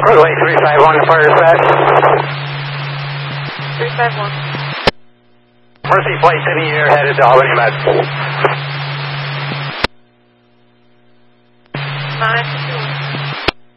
Runway 351 to fire dispatch. 351. Mercy flight in the air headed to Albany Med. 9.